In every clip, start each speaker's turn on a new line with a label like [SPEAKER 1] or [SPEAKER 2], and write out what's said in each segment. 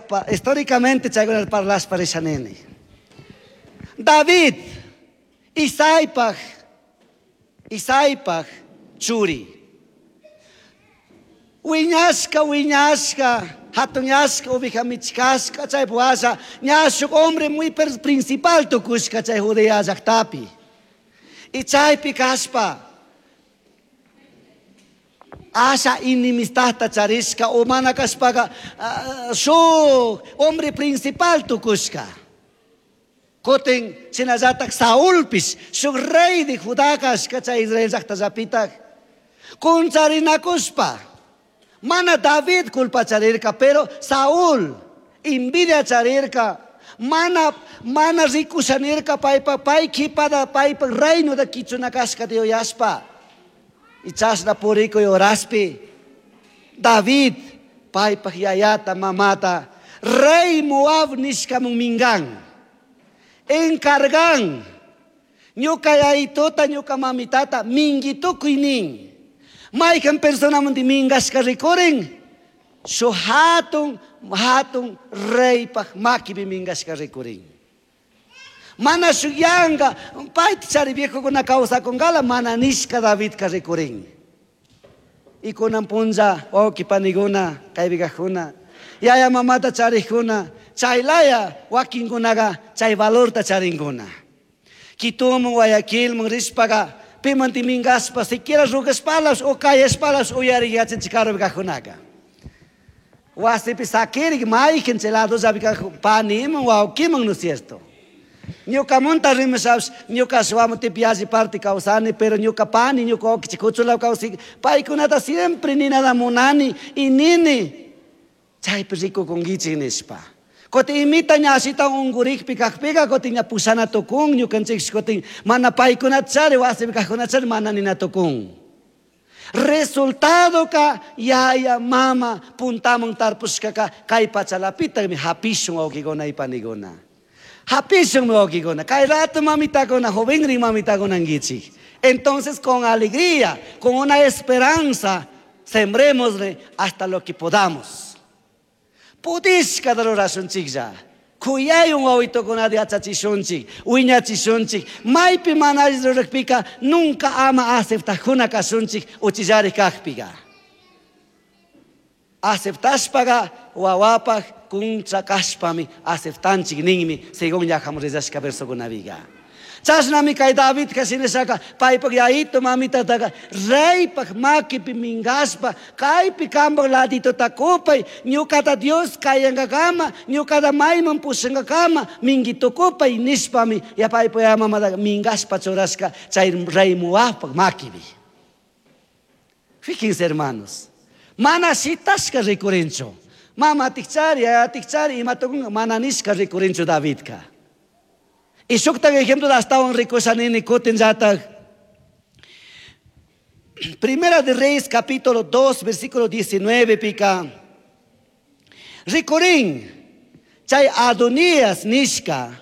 [SPEAKER 1] históricamente chaykunatas parlashpa rishanini. David Isaipa churi. Wiñashka, hatunyashka, oveja michkashka, chay puasa, ñashuk hombre muy principal tukushka chay Judea llaqtapi. Y chaypi kashpa, asha inimistahta charishka, o mana kashpaga, shuk hombre principal tukushka. Koten sinallatak Saulpis, shuk rey de Judá kashka chay Israel llaqtallapitak. Kuncharinakushpa, mana David culpa charirka, pero Saúl envidia charirka, mana rikushanirka pay kipada paypa reino da kichunakashka de oyaspa. Y chasna puriko y oraspi, David paypa yayata mamata, rey Moab nishkamun mingan, encargan, ñuka yayitota ñuka mamitata mingitukuinin. Maikan persona mundi mingashka rikurin, so hatun rey pah makibi mingashka rikurin. Mana suyanga, pait chari viejo kuna causa con gala mana nishka David ka rikurin. Y kunan punja oki paniguna kaibigajuna, yaya mamata charikuna, chaylaya wakingunaga chay valorta charinguna. Kitumun Guayaquil mun rispaga pimanti mingaspa, siquiera rugas palas o calles palas o yarigachin chikaro bigajunaga. Wasipi sakiri maiken chelado zabika panim wa kimang no cierto. Ñuka monta rimesabs, ñuka suamo tipiazi parti causani, pero ñuka pani ñuka okichikuchula causi, paikunata siempre ni nada monani y nini. Chay rico con gichinispa. Kote imita ñasita ungurik pikakpika kote ña pusana tokung ñukanchik kote mana paikunat chari wasi pikakkunat chari mana nina tokung. Resultado ka yaya mama puntamang tarpuska ka kay pachalapita mi hapishong okigona ipanigona. Hapishong mo okigona. Kay rato mamita ko na joven ring mamita ko ng gichi. Entonces con alegría, con una esperanza, sembremosle hasta lo que podamos. Pudis kadaro rasun chikja. Kuyay yung awito ko na di atachishunchik, uinya chishunchik, may pimanay rekpika, nunca ama acepta kuna kasunchik, uchijari kakpiga. Aceptas paga, wawapak, kung chakaspami, aceptanchik ningmi, según ya hamrezashka verso kunaviga. Chasnami kay David kasinesaka paypak yaito mamita taga rey pak makipi mingaspa kay pikambang ladito takupay nyukata Dios kayanga kama nyukata may mampusanga kama mingito kupay nispami ya paypo ya mamada mingaspa choraska chay rey Moab pak makibi. Fíjense hermanos, manasitas ka recurrencho mama tikchari imatong mananis ka recurrencho David ka. Y sukta ejemplo da estaban ricos anini koten jatag. Primera de Reyes capítulo 2 versículo 19 pica. Ricorín chay Adonías nishka.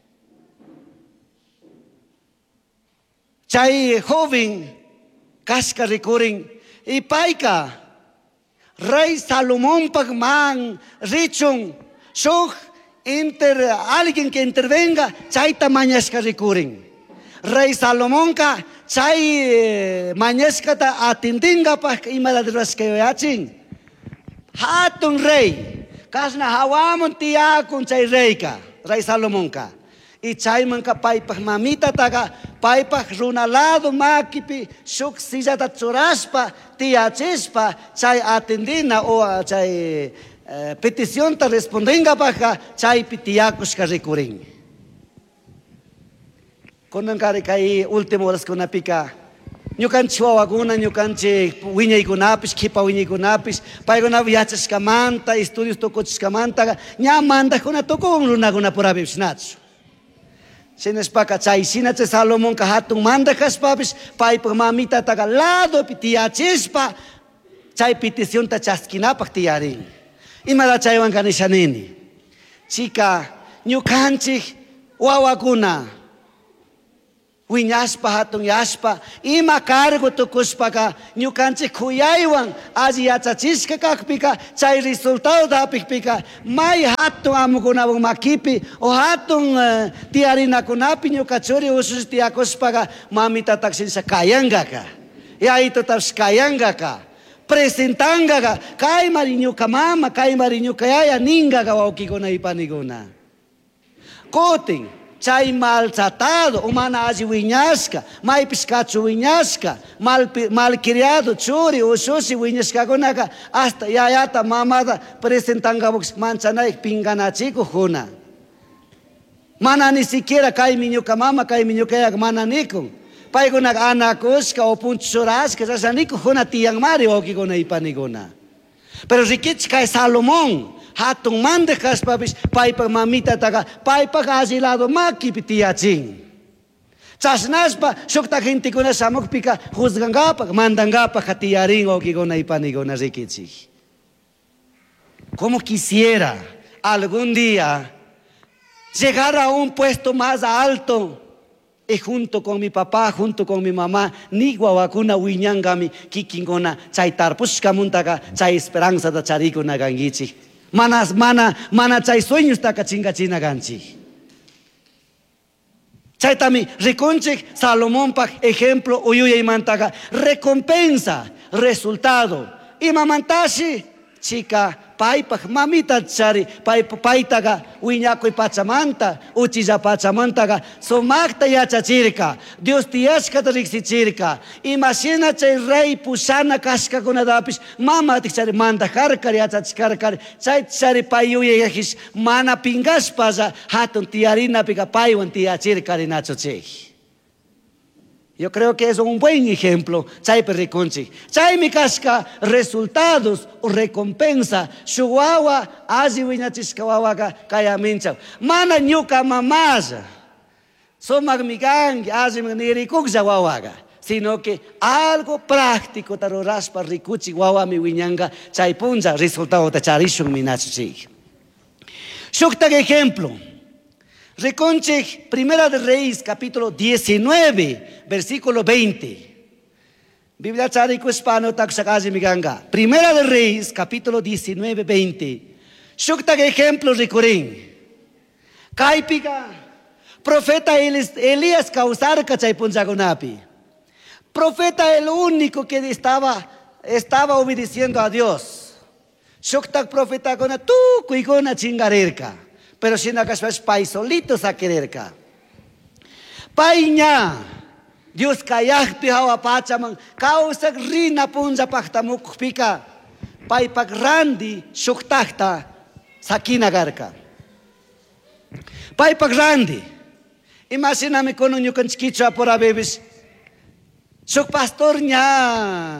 [SPEAKER 1] Chay joven kaska ricorín y paika. Rey Salomón pagman richung shuk alguien que intervenga, chay tamañasca recurren. Rey Salomón ka, chay mañasca ta atindinga pa imala de las que yachin. Hatun rey, kasna hawamon tiyakun chay rey ka, Rey Salomón ka. Y chay man ka paypah mamita taga, paypah runalado makipi, shuk silla ta churaspa, tiyachispa, chay atindina o chay petición ta respondenga baja chay pitiacos ka recurring. Konan kari kay último horas kuna pika. Nyukan chihuahua nyukan wiñay kunapis, kipa wiñay kunapis, pay kuna viajes kamanta, estudios tokochis kamanta, nya manda kuna tokong luna kuna porabis natsu. Sinas paka chay sinach Salomón ka hatong manda kas papis, pay pagmamita taga lado pitiaches pa, chay petición ta chaskinapak tiyaring. Imala chaywan kanishanini. Chika, nyukanchik wawakuna. Wiñaspa hatun yaspa ima cargo tukuspaka ñukanchik khuyaywan alli yachachisqa kaqpika chay resultado hapikpika may hatun amukunawan makipi o hatun tiyarinakunapi ñuka churi usus tiyakuspaka mamita taksinsa kayangaka yayitutapish kayangaka presentangaka kay mari ñuka mama kay mari ñuka yaya ningaka wawkikuna ipanikuna kutin chay maltratado, humana alli wiñasqa, maypis kachu wiñasqa, malcriado, churi, ususi wiñasqakunaqa, hasta yayata, mamata presentangabuks manchanayk pinganachikuq huna. Mana ni siquiera kaymi ñuka mama, kaymi ñuka yaya mana nikun. Paykunaqa anakusqa o punchurasqa, rasanikuq huna tiyanmari wawkikuna ipanikuna. Pero rikichik kay Salomón, hatun mande kaspapis paypa mamita taka paypa alilado makipi tiyachin chasnaspa shukta gentikuna samukpika juzgangapak mandangapak tiyarin wawkikuna ipanikuna rikichik. Como quisiera algún día llegar a un puesto más alto y junto con mi papá, junto con mi mamá, ni wawakuna wiñangami kikinguna chay tarpushkamuntaka chay esperanza da charikuna gangichik. Mana chay sueños taka chingachina ganchi. Chaytami rikunchik Salomón pak ejemplo uyuyaymantaka recompensa resultado imamantashi chika paypak mamita chari paytaga wiñakuy pachamanta uchilla pachamantaga sumakta yachachirka Dios tiyashkata riksichirka imashina chay rey pusana kashkakunatapish mamatik chari mandajarkari yachachkarkari chay chari pay yuyayajish mana pingashpalla hatun tiyarinapika paywan tiyachirkarinachu chay. Yo creo que es un buen ejemplo. Chay periconchi. Chay mi casca resultados o recompensa. Shuwawa azi wiñachisca wawaga kaya mincha. Mana ñuka mamaza. Somag migangi azi nirikukja wawaga. Sino que algo práctico taroraspa rikuchi wawa mi wiñanga. Chay punja resultado ta charishun minachi. Shukta ejemplo. Reconche, Primera de Reyes, capítulo 19, versículo 20. Biblia charico hispano taxagazi miganga. Primera de Reyes, capítulo 19, 20. Shukta ejemplo recorren. Kaipiga, profeta Elías causar cachay punzagonapi. Profeta el único que estaba obedeciendo a Dios. Shukta profeta gona tu kuigona chingarerka. Pero si no acaso pai solito sa quererka. Pai ña, Dios kayak pihawa pachaman, kausak rina punza paktamuk pika, pai pak randi shuktakta sakinagarka. Pai pak randi, imaginame kono nyukan skicha por abebis. Shuk pastornya,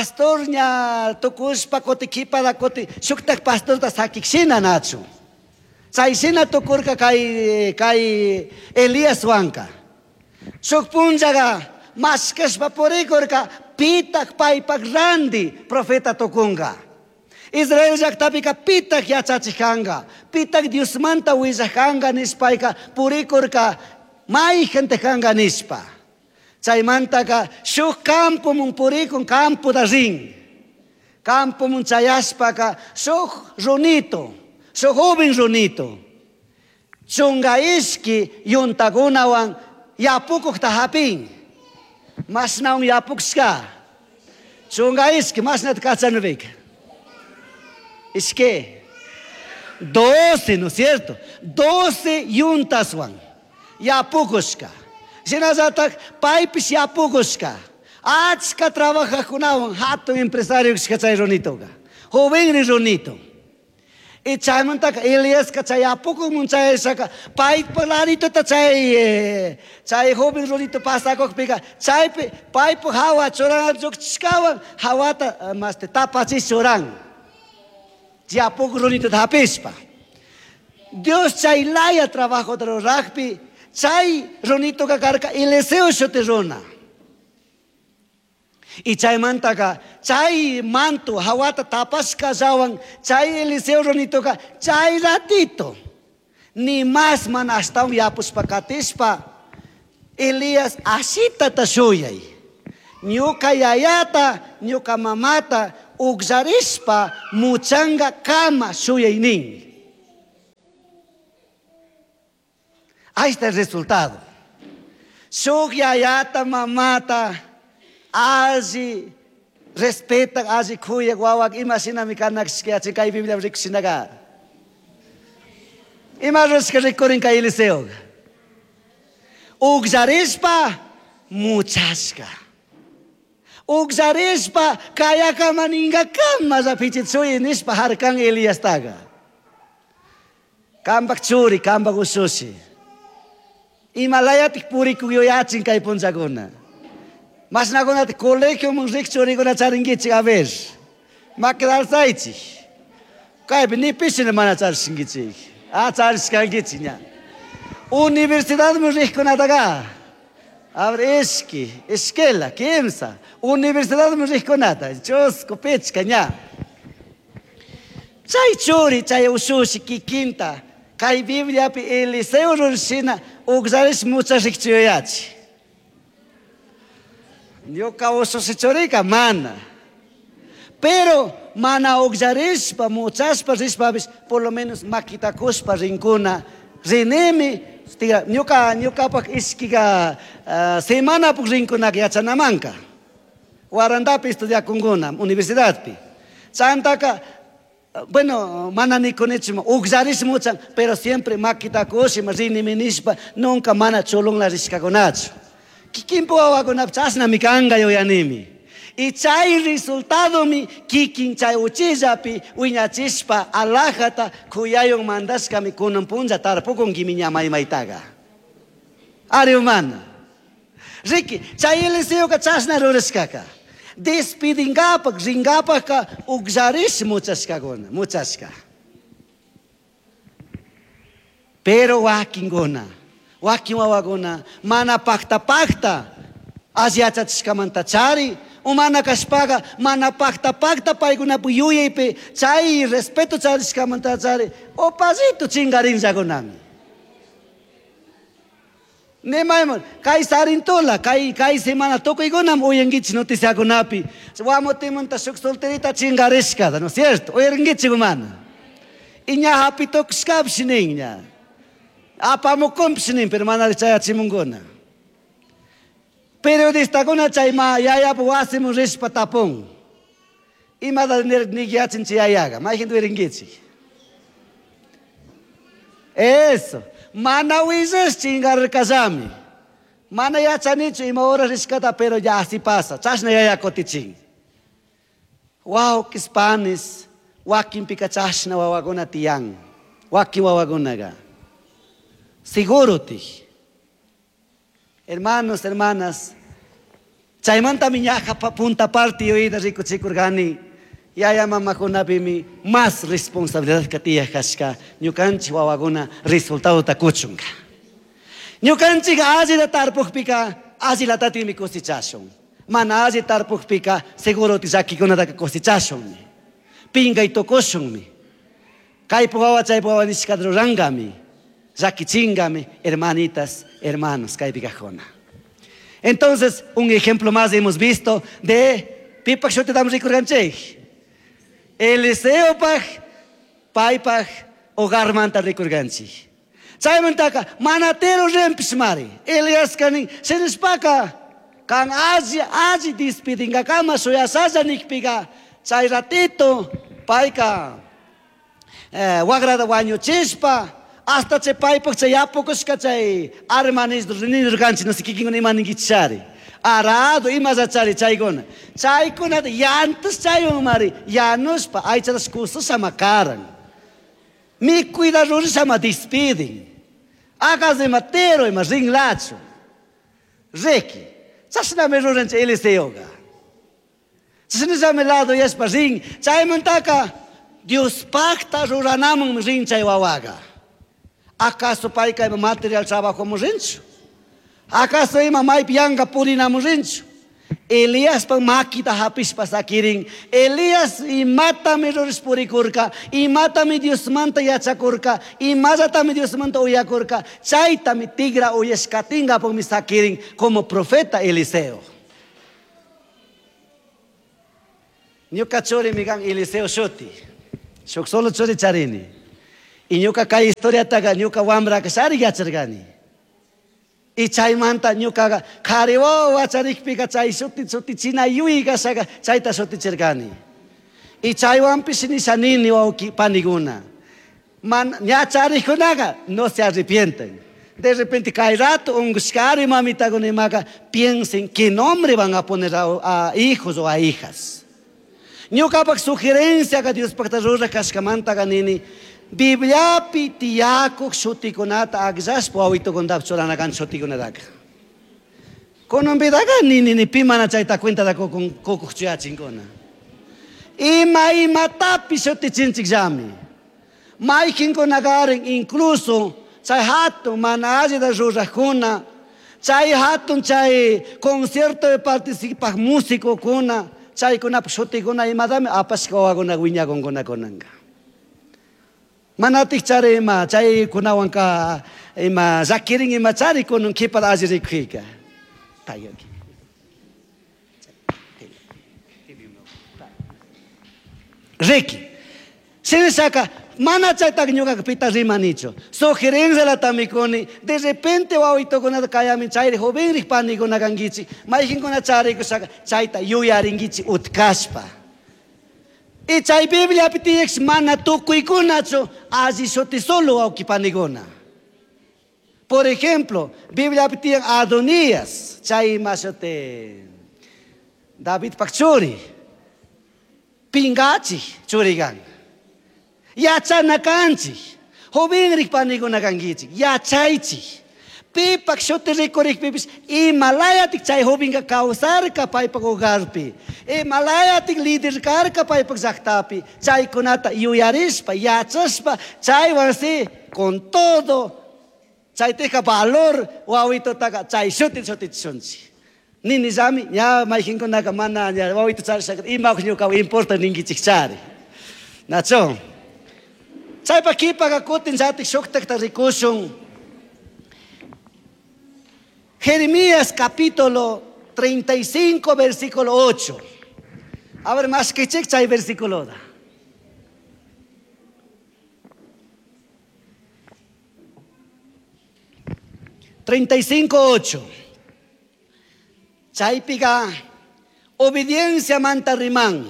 [SPEAKER 1] tukus pakotikipa da koti, shuktak pastor da sakiksina nachu. Saisina tokurka kai Elías wanka. Shuk punjaga maskas vaporikorka pitak paipak randi profeta tokunga. Israel jaktapika pitak yachachikanga. Pitak Dios manta wijakanga nispaika purikorka mai gente kanga nispa. Chay mantaka shuk campo mun purikon campo da ring. Campo mun chayaspaka shuk ronito. So joven Ronito, chungaiski yuntagunawan yapukuk tahapin, mas naung yapukska, chungaiski mas nat kachanvik. Es que 12, ¿no es cierto? 12 yuntaswan yapukuska. Sinazatak paipis yapukuska. Achka trabaja kunawan hatun empresario kachay Ronito ga. Joven Ronito. Y chaymantaka Elías kachay apoko munchay saka pai palarito ta chay joven rolito pasakok pika chay pai po hawa choran jok chikawan hawata mas te tapachi choran ti apoko rolito tapespa Dios chay laya trabajo de rugby chay ronito kakarka Eliseo shoterona. Y chay mantaka, chay manto, hawata tapas kazawan, chay Eliseo ronitoka, chay ratito. Ni mas manastang yapus pakatispa. Elías ashita tashuyay. Ñuka yayata, ñuka mamata, uqsharishpa muchanga kama shuyay nin. Ahí está el resultado. Shuk yayata, mamata, alli, respeta, alli kuya, guawak, imagina mi kanak skiachi, kay Biblia riksinaga. Imaros que recorren kay Eliseo. Uqsharishpa muchashka. Uqsharishpa kaya kama ninga kama zapichit suyi nishpa harkan Elías taga. Kambak churi, kambak usushi. Imalayatik puri kuyoyachin kay punzaguna. Mas naguna te colegio musik churi guna charingichi a ver. Makdal saichi. Kay ni pishin mana charingichi. A charingichi nya. Universidad musik guna taga. Abre esquela, quemsa. Universidad musik guna ta. Chosko pechka nya. Chay churi, chay usushi kikinta. Kay Biblia pi Eliseo rursina. Uqsharish muchas rikchiyoyachi. Ñuka usushi churika mana. Pero mana uqsharishpa muchashpa rishpabish por lo menos makitakushpa rinkuna rinimi ñukapak iskiga semana puk rinkunaqa yachanamanka. Warandapi estudiakunkuna universidadpi. Chantaka bueno, mana ni kunichima, uqsharish muchan, pero siempre makitakushima, rinimi nishpa, nunca mana cholongla rishkakunachu. Kikinpo wawakunap chasna mi kanga yoyanimi. Y chay resultado mi kikin chay uchillapi wiñachishpa alajata kuyayon mandashka mi kunan punja tarpukun kimi ñamaymaytaga. Ari humana. Riki, chay Eliseo ka chasna rurashkaka. Despidingapak, ringapaka, uqsharish muchashkakuna, muchashka. Pero wakinkuna, wakin wawakuna, mana pakta, asiachachishkamantachari, umana kashpaga, mana pakta, paykuna puyuyaypi, chay respeto charishkamantachari, opasito chingarinchakunami. Nemaymon, kay sarintola, kay semana tokoygunam uyangichi noticiakunapi. Wamotimunta shuk solterita chingarishkada, ¿no es cierto? Uyangichi gumana. Iña hapitokushkapshinin ña. Apamukumpshinin, pero mana chayachimunguna. Periodista guna chayma yayapu wasimun rishpa tapun. Imada nigyachin chayayaga, mayhintu uyangichi. Eso. Mana wises chingar kazami. Mana yachanichu ima hora riscata, pero ya así pasa. Chashna ya kotichin. Wow, que Spanish. Wakin pika chashna wawaguna tiyang. Wakin wawagunaga. Seguro ti. Hermanos, hermanas. Chaymanta miñaja punta parte oída rico chikurgani. Yaya mama kunapimi más responsabilidad que tía kashka. Ñukanchi wawaguna resultado takuchunga. Ñukanchi aji la tarpukpika, aji la tatimi cosechashon. Mana aji tarpukpika, seguro tizaki kunada cosechashon. Pinga y tokoshon mi. Kaipo wawa chaipo wawa nishkadro rangami. Zaki chingami, hermanitas, hermanos, kaipikajona. Entonces, un ejemplo más hemos visto de pipak shote damos rikurganchej. Eliseo paypaj hogar manta rikurganchi. Chaymantaka manatero rempishmari. Elias kanin senespaka kan aji dispidinga kama soyasasa nikpiga. Chay ratito payka wagrada waño chispa hasta chay paypak chay apokoshka chay armanis rinirganchi no sé kikin imaningichari. Arado imazachari chaygona. Chaykuna yantas chaymari yanuspa aychadas custos samakaran. Mi cuidadores sama despiden. Hagas de matero y más ringlacho. Reki. Chasna me roranche Eliseoga. Chasna me lado yes pa ring. Chaymantaka Dios pacta roranamon ring chaywawaga. ¿Acaso paika material trabajo mo rincho? ¿Acaso ima mai pianga purina murincho? Elias pang makita hapis pasakiring. Elias imatami roris purikurka. Imatami Dios manta yachakurka. Imazatami Dios manta uyakurka. Chaitami tigra uyas katinga pang misakiring como profeta Eliseo. Nyuka chori migang Eliseo shoti. Shok solo chori charini. Y nyuka kay historia taga nyuka wambra kasari yachargani. Y chay manta nyuka kariwo wacharikpika chay suti china yui kasaga chayta suti chergani. Y chay wampis ni sanini wauki paniguna. Man nyacharikunaga no se arrepienten. De repente cae rato un guskari mamita gonemaga piensen qué nombre van a poner a hijos o a hijas. Nyuka pak sugerencia ka Dios pak tarura kaskamanta ganini. Biblia pitiako sutikonata agzas po awito kondap chorana kan sutikonadaka. Konon bedaga ni pimana chaita cuenta da con cocuchia chingona. Ima tapi sotichinchik jami. Mai kinkonagaren incluso chay hato manaje da rurajuna. Chay hato chay concierto de participa músico kuna. Chay kuna sotikona imadame apas kawagona winya gongona konanga. Manatik cari ima cai kunawan ka ima zakiring ima cari kunung kipat aziri kuiga. Tayo. Reki. Sini saka mana cai tak nyuka kapita rima nicho. Sugerencia la tamikoni de repente wa ito kona kaya min cai joven ripani kona gangici. Maikin kona cari kusaka cai ta yuyaringici utkaspa. Y chay Biblia pitiex mana tukuy kunacho azi soti solo au kipanigona. Por ejemplo, Biblia pitiex Adonías, chay masote David Pakchuri, Pingachi churigan. Yachanakanchi, joven rikpanigona gangichi, yachaichi. Pipak shote rekorek pipis Himalaya tik chay hobing ka kausar ka pay pagogarpi. Himalaya tik leader kar ka pay pagzaktapi. Chay kunata yuyaris pa yachas pa chay wansi con todo. Chay teka valor wawito taga chay shotit shunsi. Nini zami ya may hinko naga mana ya wawito chari sakat imak nyo ka importa ningi chikchari. Nacho. Chay pa kipa ka kutin sa atik shoktak ta rikusong Jeremías capítulo 35 versículo 8. A ver más que check chay versículo da. $35:8. Chay piga obediencia manta rimán.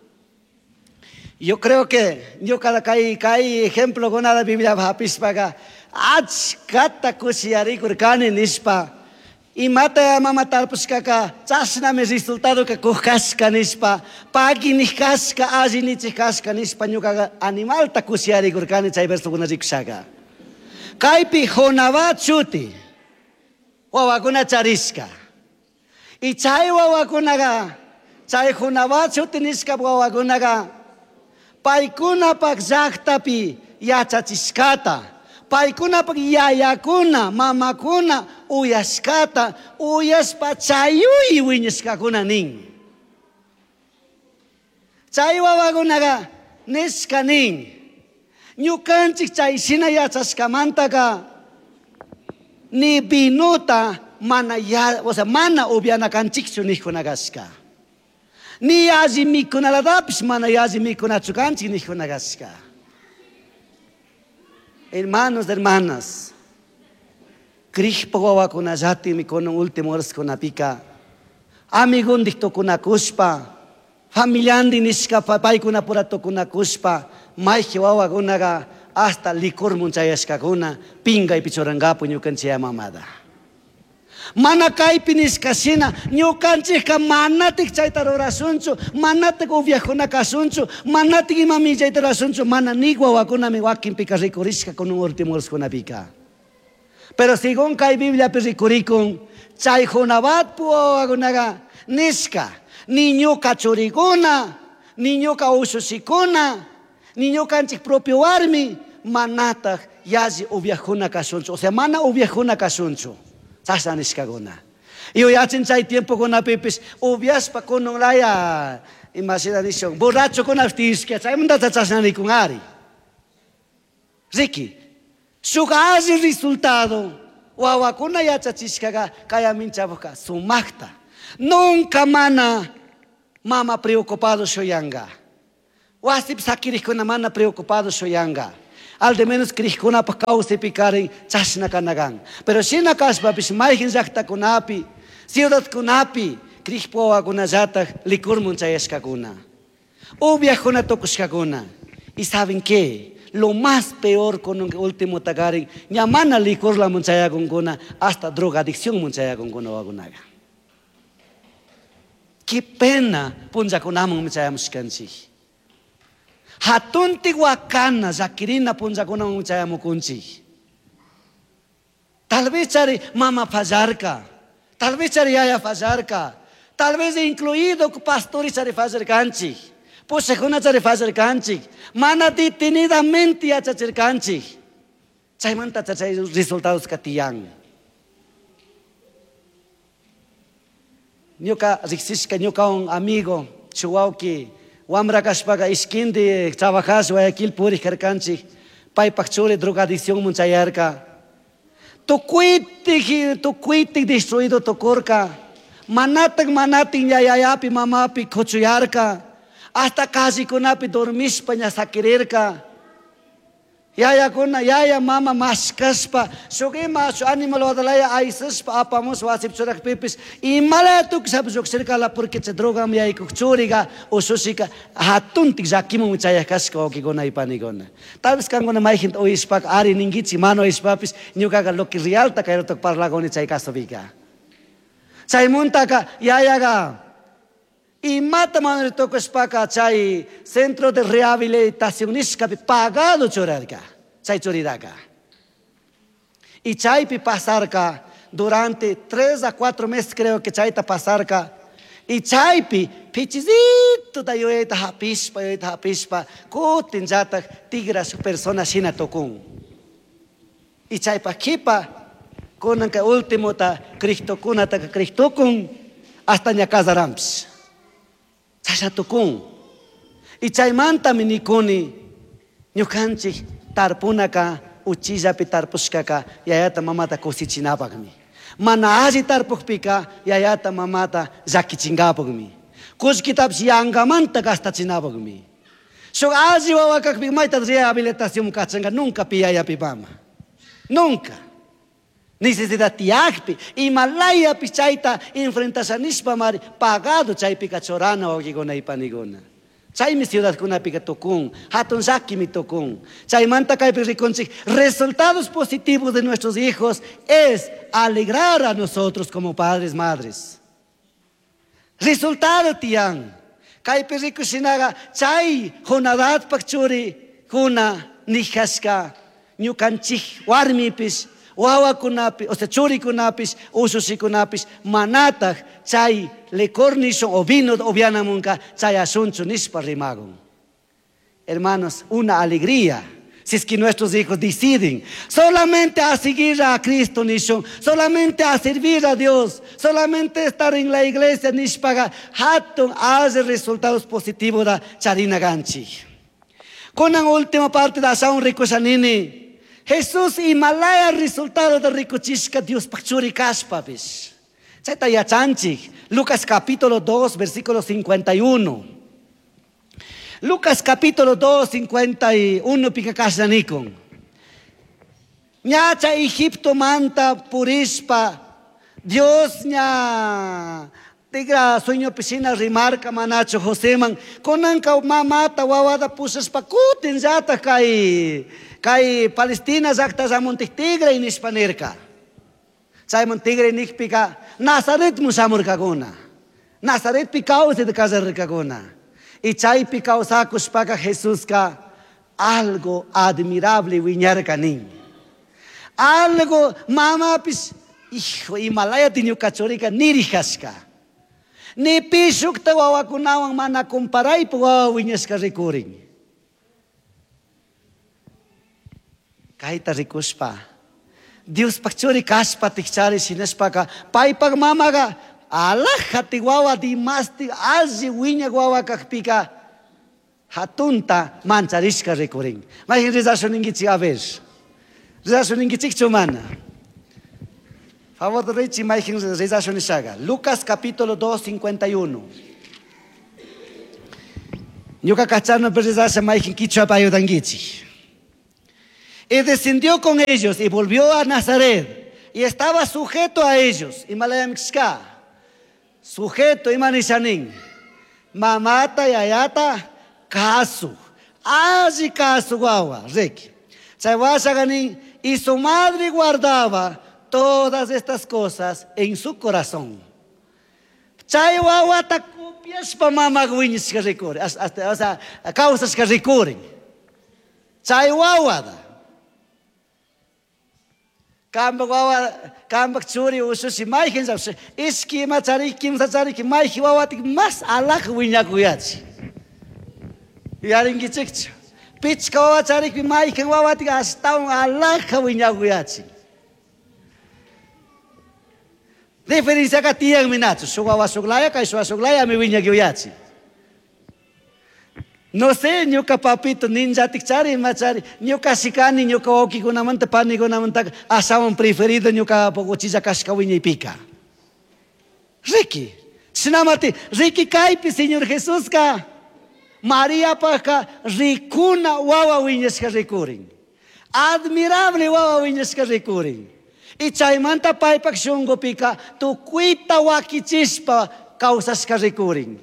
[SPEAKER 1] Yo creo que yo cada kai ejemplo con la Biblia hapis paga ach kata kusiari kurkani nispa. Y mata mamatar pues kaka chasna me resultado que cohasca nispa pagi ni casca aji ni casca nispa nyuka animal takusiari kurkani chay verso kuna riksaga kaipi honava chuti wawakuna chariska y chay wawakunaga chay honava chuti niska wawakunaga paikuna pak zaktapi yachachiskata paikuna pag yayakuna, mamakuna, uyaskata, uyas pa chayuy winyas kakuna ning. Chaywawagunaga niska ning. Nyukanchik chay sinayachaskamantaka ni binuta mana ya, o sea, mana ubiana kanchik sunihkunagaska. Ni yazi mikunaladapis mana yazi mikunachukanchik nihkunagaska. Hermanos, hermanas, Krishpawawa kuna jati mi con último horas kuna pika, amigun dikto kuna kuspa, familiandi niska papai kuna purato kuna kuspa, maihiwawa kunaga hasta licor munchayaska kuna, pinga y pichorangapo nyukan siya mamada. Mana kaipinis kasina nyukanchik ka manatik chaytaro rasunchu manatik uviajuna kasunchu manatik imami chaytaro rasunchu mana nigua wakuna mi wakin pika rikurishka con un último kuna pika. Pero según kai Biblia perikurikun chay hunabat puo wagunaga niska niño kachuriguna niño ka ususikuna niño kanchik propio armi manatak yazi uviajuna kasunchu o sea mana uviajuna kasunchu. Sasa niskaguna. Y hoy hacen chay tiempo con apipis, obvias pa con un laya, imaginación, borracho con artis, que chay manda tachasani con ari. Ricky, sugazi resultado, wawakuna ya chachishkaga, kaya minchaboka, sumakta. Nunca mana mama preocupado shoyanga. Wasip sakirikuna mana preocupado shoyanga. Al de menos kirikuna pa causa picaren chashna kanagan. Pero si na kaspa bis maihin zakta kunapi, ciudad kunapi, kirikpoa kunazata likur munchayashka kuna. Obvia kuna tokushka kuna. ¿Y saben qué? Lo más peor con el último tagaren, ñamana licor la munchaya con kuna, hasta drogadicción munchaya con kuna wagunaga. Qué pena punja kunamon munchaya muskanchi. Hatunti wakana zakirina punja kunamon munchaya mukunchi. Tal vez cari mama fazarka, tal vez cari yaya fazarka, tal vez incluido pastor y cari fazarkanchi. Pues se kuna cari fazarkanchi. Mana detenidamente ya chachirkanchi. Chay manta chay resultados katiyang. Nyoka rixishka nyoka un amigo chuauki wamra kashpaga iskindi trabajas Guayaquil puri karkanchi pai pachore drogadicción munchayarka. Tu kuitik destruido tu korka. Manating yayayapi mamapi kochuyarka. Hasta casi kunapi dormispa nya sakirerka. Yaya mama maskaspa. Sugi mas animal wadalaya aisaspa apamos wasip churak pipis. Y malatuk sab joksirka la porque se droga mi ay kuchuriga o susika hatuntik zakimu muchaya kaska o kigona ipanigona. Tal vez kangona maihin o ispak ari ningitsi mano ispapis nyuka lo que realta kairotok parlagoni chay kasovika. Chay muntaka yayaga y mata manera toco espaka chay centro de rehabilitacionista pagado chorarka, chay choridaka. Y chay pi pasarka durante 3 a 4 meses creo que chay ta pasarka. Y chay pi pichizito da yoeta hapispa, kutin jata tigras personas sina tokun. Y chay pa kipa con el último ta Cristo kun hasta nya casaramps. Chachatukun. Y chaymanta minikuni ñukanchik tarpunaka uchillapi tarpushkaka yayata mamata kusichinapakmi. Mana alli tarpukpika yayata mamata llakichinkapakmi. Kullkitapish yankamanta gastachinapakmi. Shuk alli wawakakpi mayta rehabilitación kachanka nunca piyayapi mama. Nunca. Necesidad tiakpi y malaya pichaita enfrentasanispa mari pagado chay pica chorana o gigona y panigona. Chay mi ciudad kuna pica tokun, hatun zaki mi tokun. Chay manta kay riconchi. Resultados positivos de nuestros hijos es alegrar a nosotros como padres, madres. Resultado tiang. Kay perico sinaga chay jonadat pakchuri kuna nijaska ñukanchik warmipis. Wawa kunapis, o sea, churi kunapis, ususi kunapis, manatag, chay lecornison o vino obiana munca, chay asunto nispa rimagon. Hermanos, una alegría. Si es que nuestros hijos deciden solamente a seguir a Cristo, nishon, solamente a servir a Dios, solamente estar en la iglesia, nishpaga, hatun hace resultados positivos da charina ganchi. Con la última parte da San Rico Sanini. Jesús Himalaya resultado de ricochishka Dios pachuri kaspabis. Chayta yachanchik. Lucas capítulo 2 versículo 51. Lucas capítulo 2 51 pica kashanikon. Ñacha Egipto manta purispa. Dios ña tigra sueño piscina rimarca manacho Joseman. Konanka mamata wawada pusas pakutin zata Kay Palestina zakta zamontik tigre in Hispanerka. Saymon tigre nikpika Nazaret musamur kaguna. Nazaret pikao se de casa kaguna. Y chay pikao sakus paka Jesús ka algo admirable wiñarka nin. Algo mama pis hijo Himalaya tinyo kachorika nirijaska. Ni pisuk ta wawakunawang mana comparay po wawiñaska rikuring. Kahit rikuspa, Dios pachuri kaspa tikchari sinespaka paypak mamaga alajati wawa dimasti alli wiña wawa kakpika hatunta mancharishka rikurin. Mayhin rizashuningichik a ver. Rizashuningichik chumana. Favor de Richi mayhin rizashunishaga. Lucas capítulo 2, 51. Ñuka kachano rizasha mayhin kichwa payudangichik. Y descendió con ellos y volvió a Nazaret y estaba sujeto a ellos. Y malayamixka, sujeto y manishanin. Mamata y ayata, casu. Allí casu guagua, reki. Chaywashaganin, y su madre guardaba todas estas cosas en su corazón. Chaywawata copias pa mama guinis que recurren. O sea, causas que recurren. Chaywawada. Kambak churi ususi maihin sabse iski machari kim sachari ki maihi wawati mas alak winya kuyachi yaring kichik pitch kawachari ki maihin wawati astaun alak winya kuyachi diferencia ka tiang minachu sugawa suglaya kai suglaya mi winya kuyachi. No sé, ñuka papito ninja tikchari machari, ñuka sikani, ñuka oki kunamanta pani kunamanta asawan preferido ñuka pogochilla kashkawiña y pica. Ricky, sinamati, Ricky kaipi, Señor Jesús ka, María paka, ricuna wawa wiñas ka rikurin. Admirable wawa wiñas ka rikurin. Y chaymanta paipak shungo pika, tu kuita wakichispa causas ka rikurin.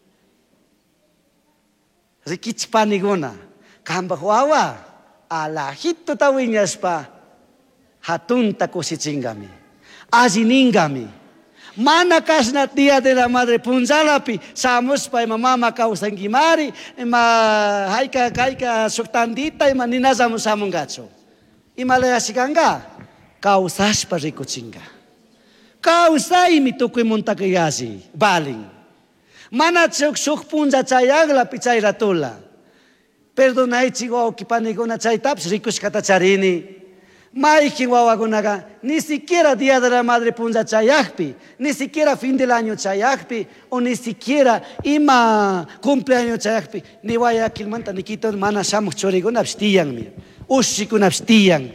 [SPEAKER 1] Rikich paniguna, kambak wawa, alajito tawiñaspa, hatunta kusichingami, aziningami. Mana kasna Día de la Madre punzalapi, samuspa ima mama kausangimari, ima haika suktandita ima ninazamu samungacho. Ima leasikanga, kausaspa rikuchinga. Kausai mitukui montakayasi, baling. Mana chuk punja chayagla pichay ratula. Perdonay chigo kipaniguna chay taps rikush katacharini. Maiki wawagunaga ni siquiera Día de la Madre punja chayagpi, ni siquiera fin del año chayagpi, o ni siquiera ima cumpleaños chayagpi, ni vaya kilmanta ni quito mana shamuk choriguna abstiyan mi. Ushikuna abstiyan.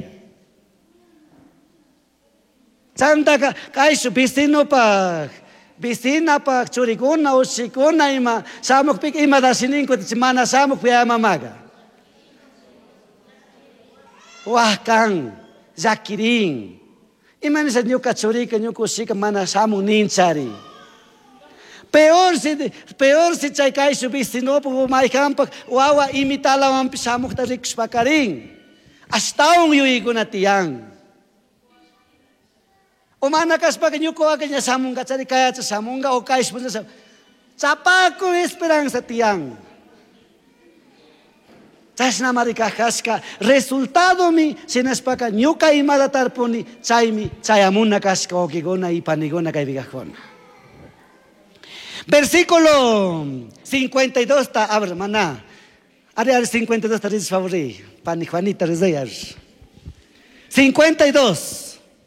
[SPEAKER 1] Chantaka kaishu vecino pa Vicina pa churiguna o chikuna ima samuk pik ima dasinin ko mana samuk pia mamaga. Wahkang zakiring. Ima ni sa nyuka churika nyuko sika mana samuk ninchari. Peor si chay kai su vicino po mai kampak wawa imitala wampi samuk tariks pakaring. Astaung yuiguna tiyang. O manakas pa kanyo ko kanya samunga tsari kaya sa samunga o kais po sa sapako esperanza tiyang. Tsas na marikakas resultado mi sinaspaka nyo ka imadatar po ni tsayamuna kaska o kigona ipanigona kaibigakona. Versículo 52 ta abra mana. Ari 52 ta rizis favori. Pani Juanita rizayar. 52.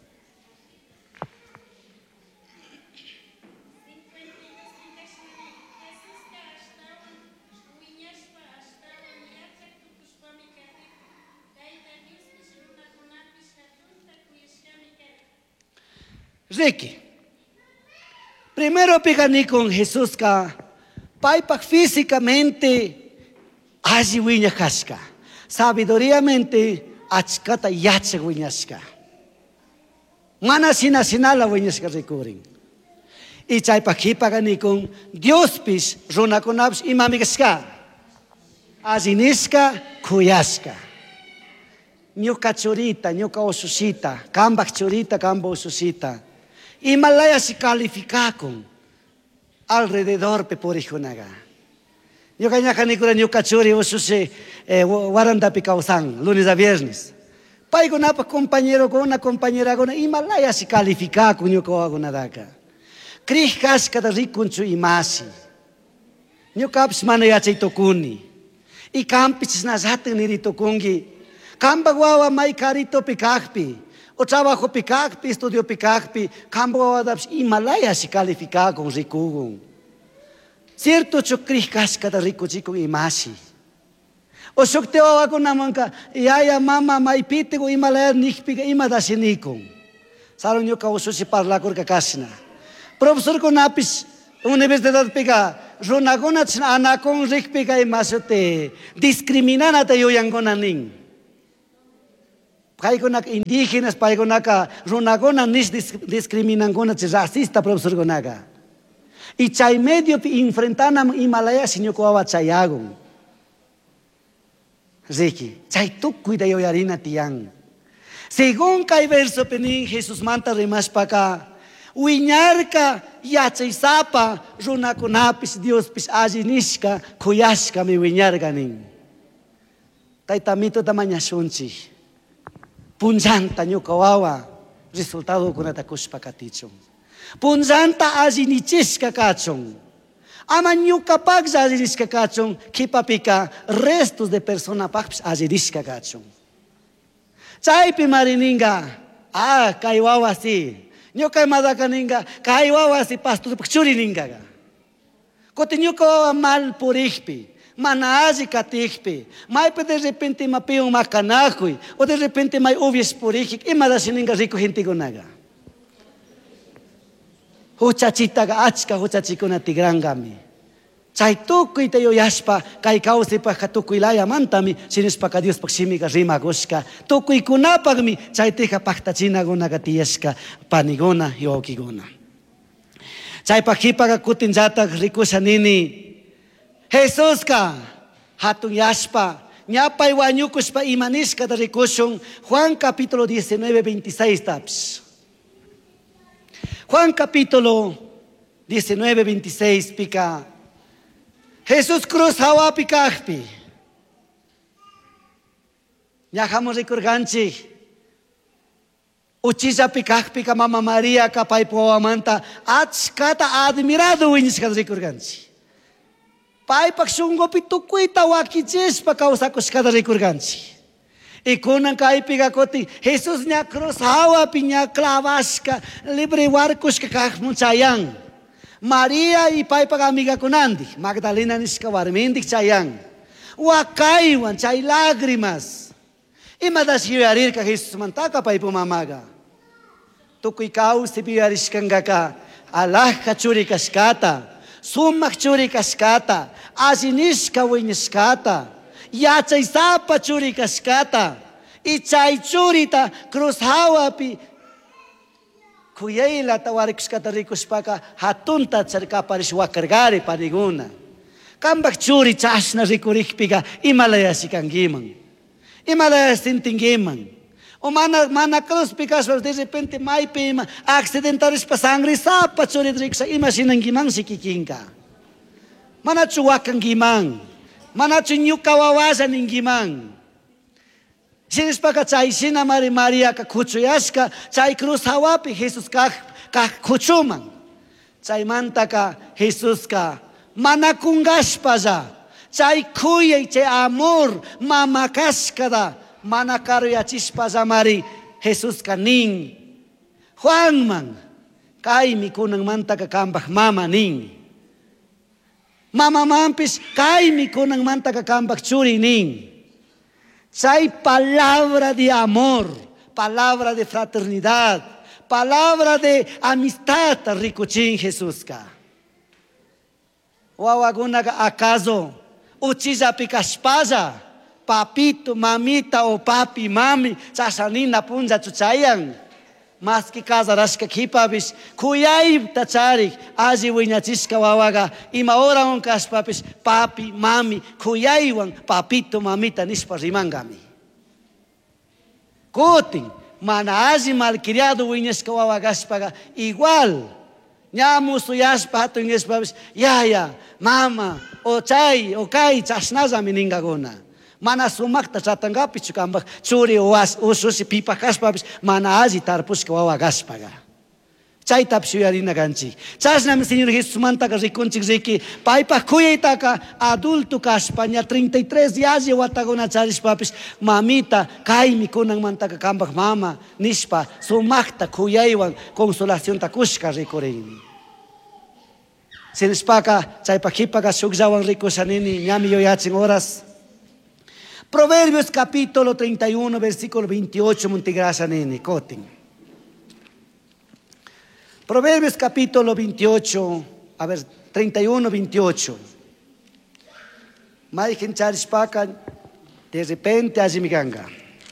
[SPEAKER 1] Ricky, primero pegani con Jesús ka, paipak físicamente, allí wiña kaska, sabidoriamente, achkata yache wiñaska. Mana sinala wiñaska rikurin. Y chaypak hipagani con Dios pis, runakunaps imamigaska, allí niska, kuyaska. Nyuka churita, nyuka osusita, kambak churita, kamba osusita. Y malaya se califica con alrededor pe por hijunaga. Yo caña canicura yo cachuri ususe waranda picauzan lunes a viernes. Pai con apa compañero con una compañera con y malaya se califica con yo con daca. Cris casca de ricunchu y masi. Yo caps mana ya chaitokuni. Y campis nazate ni ritokungi. Kamba guawa mai carito picahpi. o trabajo picacpi, estudio picacpi, campo adapts Himalaya si califica con ricugun. Cierto chocris cascada rico chico imasi. O shokteo ako naman ka, yaya mama maipite ko Himalaya nikpiga imadasinikong. Saron nyo ka uso si parlakor kakasina. Profesor ko napis, universidad pika, runagonat na anakong rikpiga imasote, diskriminan at ayo yang konaning. Kaya ko nak indigenas, kaya ko naka runagonan nis diskriminan ko na si racista, profesor ko naka. Y chay medio pi enfrentanam Himalaya sinyo ko awat sayagong. Zeki, chay tukuy dayo yarina tiyang. Según kay verso pening Jesus manta remas paka, uinyar ka yachay sapa runakonapis Dios pis ajinishka kuyashka mi uinyar ganing. Tay tamito tamanya sunchi. Punjanta nyo kawawa, resultado ko na takus pakatichong. Punjanta azinichis kakachong. Aman nyo kapag sa azinis kakachong, kipapika restos de persona pakpis azinis kakachong. Chay pimarininga, kaiwawa si. Nyo kay madakaninga, kaiwawa si pastor pakchurininga. Kote nyo kawawa mal purihpi. Manazi katikpi, mai de repente mapiong makanakui, o de repente mai uvies purikik, e madasininga rico hintigunaga. Huchachita ga achka huchachiko na tigrangami. Chay tukui tayo yaspa, kay kausi pa katukui laya mantami, sinispa ka Dios paksimiga rima goska, tukui kunapagmi, chay tika paktachina gunaga tiyaska, panigona, yokigona. Chay pakipaga kutinjata rikusa nini, Jesus ka, hatong yaspa, nyapay wanyukos pa imanis ka dari kusong Juan capítulo 19:26 taps. Juan capítulo 19:26 pika, Jesus cruz hawa pikakpi. Nyakamo rikurganchi, uchisa pikakpi ka Mama Maria kapay po amanta, at kata admirado winis ka rikurganchi. Pai paksunggo pitukuy tawakiches pakausakos kada rikurgansi. Ikunang kaipiga koti Jesus nya cross hawa pinya klavaska libre warkos kakakmun sayang. Maria ipai pagamiga kunandi Magdalena niska warmendik sayang. Wakaiwan chay lágrimas. Imadas hiyarir ka Jesus mantaka pai pumamaga. Tukuy kau si piyaris kangaka Allah kachuri kaskata. Sumak churi kaskata, azinis kawinis kata, yachay sapa churi kaskata, ichay churita cruz hawapi, kuyayla tawarikus katarikus paka hatunta tsarka paris wakargari pariguna. Kambak churi chas na rikurikpiga Himalaya si kangimang, Himalaya sintingimang. O mana cruz pikas de repente mai pima accidentaris pa sangre sapa churidrik sa ima sinanggimang si kikinka. Mana chuwakang gimang, mana chunyu kawawasan ng gimang. Sinis pa ka chay sina Maria ka kuchuyaska, chay cruz hawapi Jesus ka kuchumang. Chay manta ka Jesus ka manakunggas pa za, chay kuyay chay amor mamakas ka da. Manakaro ya chispa zamari Jesus kaning Juan man kay mi kunang manta kakambak mama ning mama mampis kay mi kunang manta kakambak churi ning say palabra de amor, palabra de fraternidad, palabra de amistad rikuchin Jesus ka. Wawaguna ka acaso uchiza pikaspaza papito, mamita o papi, mami, sasanina punja chuchayang. Maski kaza raska kipabis, kuyay tacharik, azi winyachiska wawaga, ima ora on kas papis, papi, mami, kuyaywan, papito, mamita, nispa rimangami. Kuting, mana azi malcriado winyaska wawagas paga, igual, nyamusto yaspa hato inges papis, yaya, mama, o chay, o kay, chasnaza miningagona. Mana sumakta sa tanggapi chukambak churi uwas usus pipa kaspabis mana azi tarpus kawawa gaspaga. chaytap shuyarina ganchik. Chashnami Señor Jesús mantaka rikunchik riki paypak kuyaytaka adulto kashpa ña 33 yalli watakuna charishpapish mamita kaymi kunan mantaka kambak mama nishpa sumakta kuyaywan consolacionta kushka rikurinmi. Sinishpaka chaypakipaka shukllawan rikushanini ñami yuyachin horas. Proverbios capítulo 31 versículo 28 muntigrasha nini kotin. Proverbios capítulo 28, a ver, 31, 28. Maiken charishpaka de repente ajimiganga.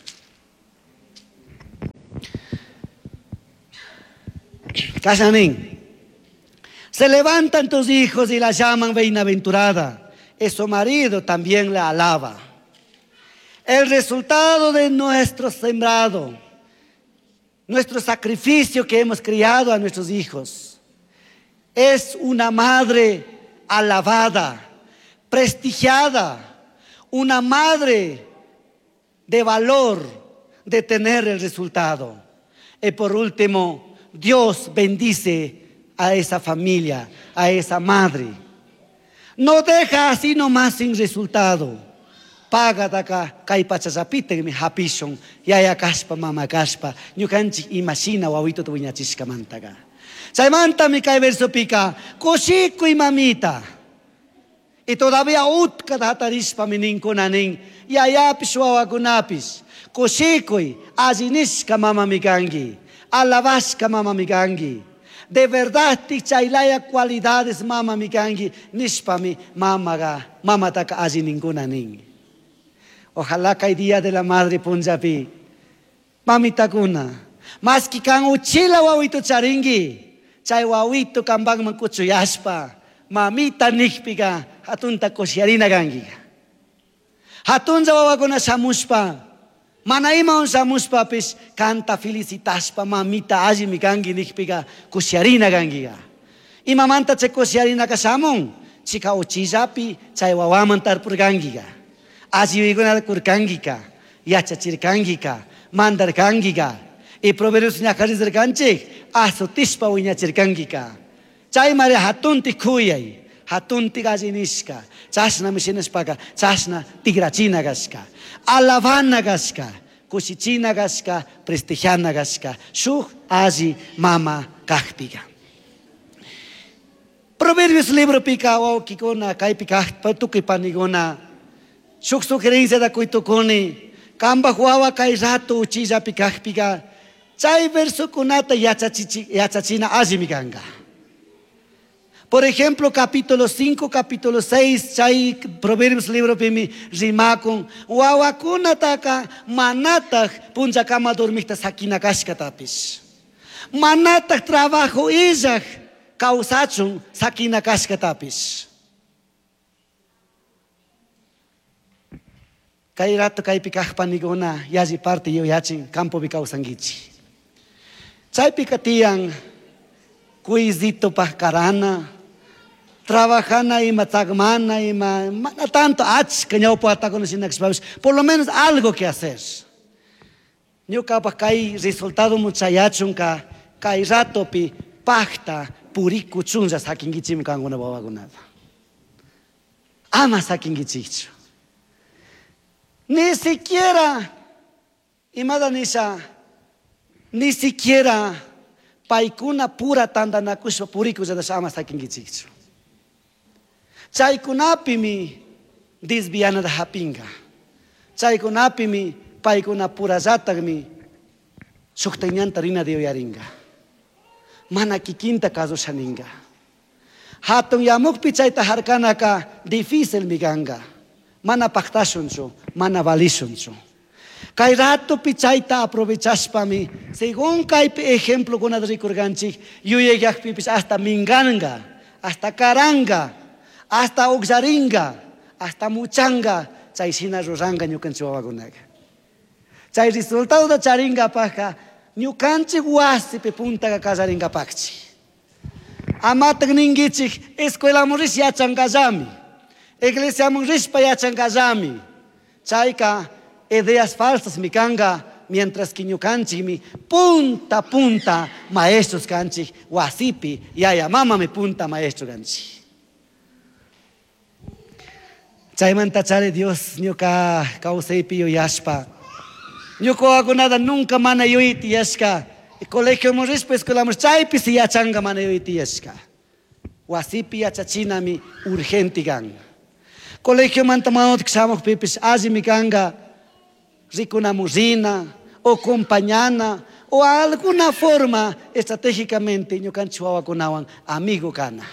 [SPEAKER 1] Kashanin. Se levantan tus hijos y la llaman bienaventurada. Y su marido también la alaba. El resultado de nuestro sembrado, nuestro sacrificio que hemos criado a nuestros hijos, es una madre alabada, prestigiada, una madre de valor de tener el resultado. Y por último, Dios bendice a esa familia, a esa madre. No deja así nomás sin resultado. Paga daka kay pachasapita mi hapishon yaya kashpa mama kashpa ñukanchik imashina wawito tuwiñachishka mantaga. Chaymanta mi kay verso pika kushikuy mamita. Y todavía utka hatarishpa mininkunanin yayapish wawakunapish kushikuy allinishka mama mikangi, alabashka mama mikangi. De verdad chaylaya cualidades mama mikangi nishpa mi mama taka allininkunanin. Ojalá que el día de la madre Punjabi, mamita kuna, más que kan uchila wawito charingi, chay wawito kambang mangkuchuyaspa, mamita nikpiga, hatunta koshiarina gangi. Hatunza wawakuna samuspa, manaima un samuspa pis canta felicitaspa, mamita aji migangi nikpiga, koshiarina gangiga. Y mamanta che koshiarina kasamon, chika uchizapi, chay wawamantar purgangiga. Ajiwiguna kurkangika, yachachirkangika, mandarkangika, y proverbios ñakarizarkanchik, asotispa wiñachirkangika. Chay mare hatunti kuyay, hatunti gallinishka, chashna mishinashpaka, chashna tigrachina gashka, alabana gashka, kushichina gashka, prestigiana gashka, shuk aji mama kajpiga. Proverbios libro pika o kikona kai pika patukipanigona. Shuk sugerencia da kuitukuni, kamba huawa kai rato uchilla pikajpiga, chay verso kunata yachachina azimiganga. Por ejemplo, capítulo 5, capítulo 6, chay Proverbios libro pimi rimakun, huawa kunataka manatak punjakama dormikta sakina kashkatapis. Manatak trabajo izak kausachun sakina kashkatapis. Kay rato kay pikajpaniguna yaji parte yo yachin campo bikausangichi. Chay pikatian cuisito pascarana, trabajana y matagmana y mana tanto ach que yo puedo estar con los por lo menos algo que hacer. Yo capaz kay resultado muchachachun ka kay rato pi pacta puriku chunja sakingichi mi kanguna bawagunada. Ama sakingichicho. Ni siquiera, ni siquiera paikuna pura tanda nakusha puriku jada sama sakingichichu. Chaykunapi mi disbiana da hapinga. Chaykunapi mi paikuna pura zatag mi suktañanta rina de oyaringa. Mana kikinta kazo shaninga. Hatun yamukpi chayta harkanaka difícil mi ganga. Mana paktashuncho, mana valishuncho. Kay rato pichayta aprovechashpa mi, según kay ejemplo con adrikurganchik, yuyegakpipis hasta minganga, hasta karanga, hasta uxaringa, hasta muchanga, chaysina ruranga ñukanchik wawakunaga. Chay resultado da charinga paja, ñukanchik wasipi puntaga kasaringa pakchi. Amatak ningichik, escuela murish yachangazami. Iglesia mungrishpa yachangazami. Chayka ideas falsas mikanga mientras que ñukanchik mi punta punta maestros kanchik wasipi yaya mama mi punta maestro kanchik. Chaymanta chari Dios ñuka kawsaypi yuyashpa ñuka wawakunata nunca mana yuytiyashka colegio rispa escuelamos chaypis yachanga mana yuytiyashka wasipi yachachinami urgente kan colegio manta manota ksamukpipis allimi kanga rikunamurrina o compañana o alguna forma estratégicamente ñukanchik wawakunawan amigo kana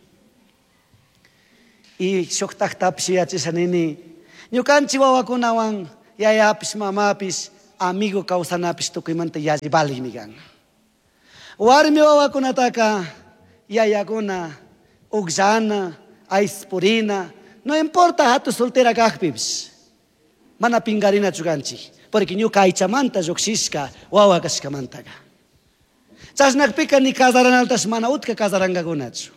[SPEAKER 1] y shuktaktapis yachishanini ñukanchik wawakunawan yayapis mamapis amigo kawsanapis tukuymanta yallivalimi kan warmi wawakunataka yayakuna uqllana aispurina no importa hatu soltera kaqpipis mana pingarinachu kanchik porque ñuka aychamanta lluqshishka wawa kashkamantaka chashnakpika ni kasaranaltash mana utka kasarankakunachu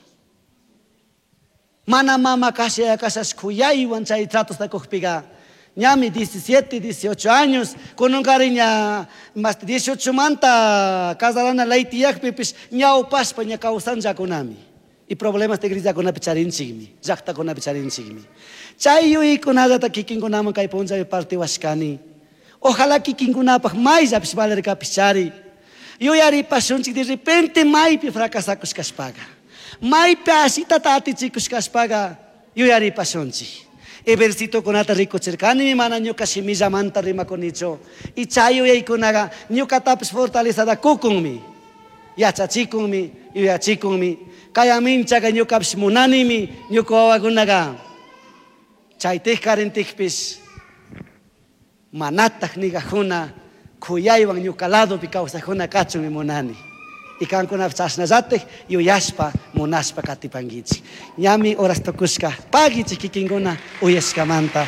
[SPEAKER 1] mana mama kasha kashash kuyaywan chay tratosta kuqpika ñami 17, 18 años kununkariña más 18 manta kasarana laytiyakpipis ñawpashpa ña kawsanllakunami y problemas de grillakunapi charinchikmi llaqtakunapi charinchikmi chay yuykunallata kikinkunaman kay punllapi partiwashkani ojalá kikinkunapaq mayllapish valerkapis chari yuyaripashunchik de repente maypi fracasakush kashpaqa maypi ashitata atichikush kashpaqa yuyaripashunchik eversitokunata rikuchirkanimi mana ñuka shimillamanta rimakunichu y chay yuyaykunaqa ñukatapish fortalezada kukunmi yachachikunmi yuyachikunmi kaya minchaqa ñukapish munanimi ñuka wawakunaqa chaytik karintikpish manataq nigakuna kuyaywan ñuka ladopi kawsaqkuna kachunmi munani y kankunapish chashnallatik yuyashpa munashpa katipankichik ñami horas tukushka pakichik kikinkuna uyashkamanta